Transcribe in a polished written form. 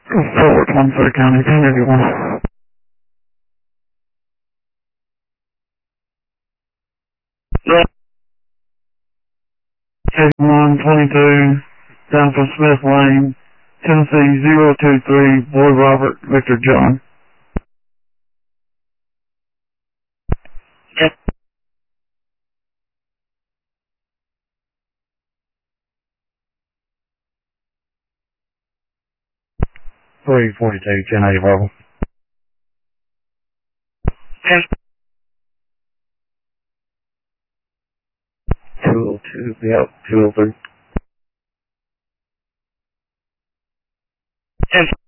Fort Monfort County, 1081. Yeah. 122, down from Smith Lane, Tennessee 023, Boy Robert, Victor John. Yeah. 342, 1080 Bravo. 202, yep, 203.